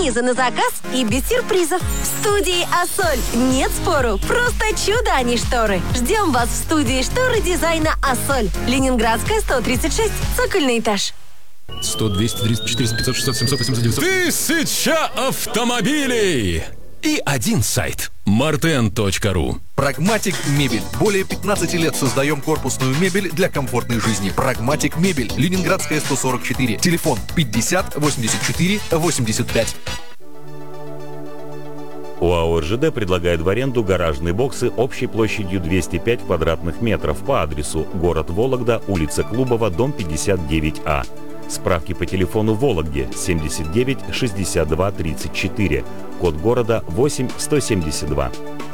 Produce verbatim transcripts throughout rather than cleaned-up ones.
круизы на заказ и без сюрпризов. В студии «Ассоль» нет спору, просто чудо, а не шторы. Ждем вас в студии шторы дизайна «Ассоль». Ленинградская, сто тридцать шесть, цокольный этаж. сто, двести, триста, четыреста, пятьсот, шестьсот, семьсот, восемьсот, девятьсот. Тысяча автомобилей! И один сайт. мартен точка ру. Прагматик Мебель. Более пятнадцати лет создаем корпусную мебель для комфортной жизни. Прагматик Мебель. Ленинградская, сто сорок четыре. Телефон пятьдесят восемьдесят четыре восемьдесят пять. ОАО РЖД предлагает в аренду гаражные боксы общей площадью двести пять квадратных метров по адресу город Вологда, улица Клубова, дом пятьдесят девять А. Справки по телефону Вологде семьдесят девять шестьдесят два тридцать четыре, код города восемь сто семьдесят два.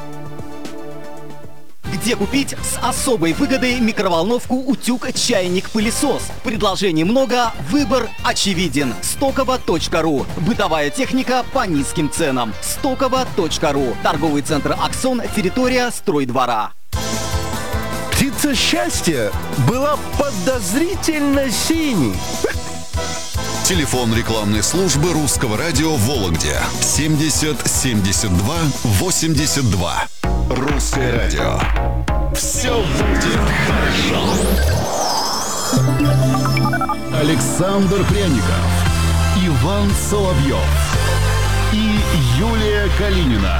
Где купить с особой выгодой микроволновку, утюг, чайник, пылесос? Предложений много, выбор очевиден. стоково точка ру. Бытовая техника по низким ценам. стоково точка ру. Торговый центр «Аксон», территория стройдвора. Птица счастья была подозрительно синей. Телефон рекламной службы русского радио в Вологде семьдесят семьдесят два восемьдесят два. Русское радио. Все будет хорошо. Александр Пряников, Иван Соловьев и Юлия Калинина.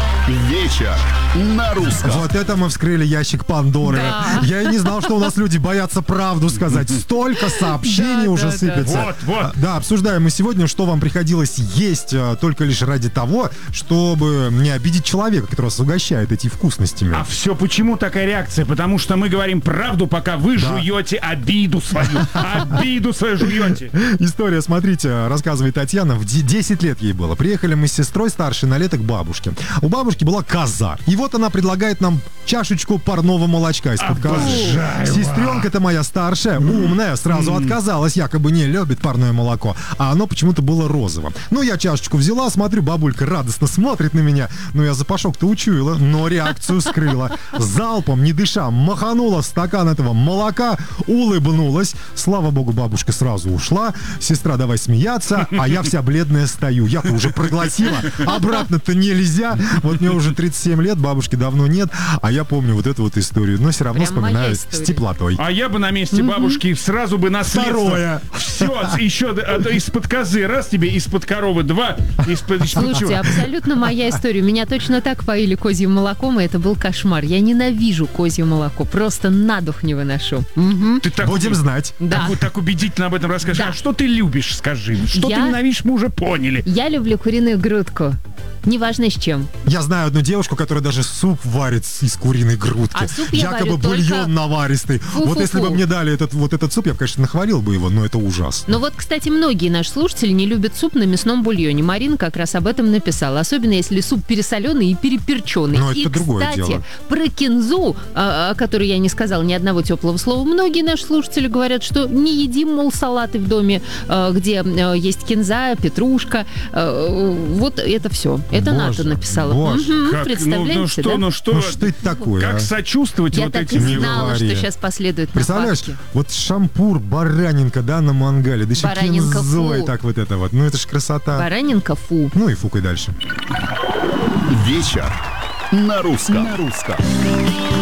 Вечер на русском. Вот это мы вскрыли ящик Пандоры. Да. Я и не знал, что у нас люди боятся правду сказать. Столько сообщений Да, уже да, сыпется. да. Вот, вот. А, Да, обсуждаем мы сегодня, что вам приходилось есть а, только лишь ради того, чтобы не обидеть человека, который вас угощает этими вкусностями. А все почему такая реакция? Потому что мы говорим правду, пока вы Да. жуете обиду свою. Обиду свою жуете. История, смотрите, рассказывает Татьяна. В де- десять лет ей было. Приехали мы с сестрой старшей на лето к бабушке. У бабушки была коза. И вот она предлагает нам чашечку парного молочка из-под козы. Обожаю. Сестренка-то моя старшая, умная, сразу отказалась, якобы не любит парное молоко. А оно почему-то было розовым. Ну, я чашечку взяла, смотрю, бабулька радостно смотрит на меня. Ну, я запашок-то учуяла, но реакцию скрыла. Залпом, не дыша, маханула в стакан этого молока, улыбнулась. Слава богу, бабушка сразу ушла. Сестра, давай смеяться, а я вся бледная стою. Я-то уже проглотила, обратно-то нельзя. Вот мне уже тридцать семь лет, бабушки давно нет, а я помню вот эту вот историю, но все равно Прям моя вспоминаю с история. теплотой. А я бы на месте бабушки сразу бы наследство. Второе. Все, еще а то из-под козы, раз тебе, из-под коровы два, из-под... из-под Слушайте, чего? абсолютно моя история. Меня точно так поили козьим молоком, и это был кошмар. Я ненавижу козье молоко, просто на дух не выношу. Мгм. Ты так, Будем знать. Да. так, вот так убедительно об этом расскажешь. Да. А что ты любишь, скажи? Что Я- ты ненавидишь, мы уже поняли. Я люблю куриную грудку. Неважно с чем. Я знаю одну девушку, которая даже суп варит с- из куриной грудки. А суп я Якобы варю только- бульон наваристый. Фу-фу-фу. Вот если бы мне дали этот, вот этот суп, я бы, конечно, нахвалил бы его, но это ужасно. Но вот, кстати, многие наши слушатели не любят суп на мясном бульоне. Марина как раз об этом написала. Особенно, если суп пересоленый и переперченный. Но это и, другое кстати, дело. про кинзу, а, о которой я не сказала ни одного теплого слова, многие наши слушатели говорят, что не едим, мол, салаты в доме, а, где а, есть кинза, петрушка. А, вот это все. Это Боже, Ната написала. боже. Мгм, Как? представляете, ну, ну что, да? ну что, Ну что это такое, как а? сочувствовать Я вот так и этим? Не знала, говори. что сейчас последует Представляешь, нападки. вот шампур, баранинка, да, на мангале, да еще Баранинка, кинзой, фу. так вот это вот. Ну это ж красота. Баранинка, фу. Ну и фукай дальше. Вечер на русском. На русском.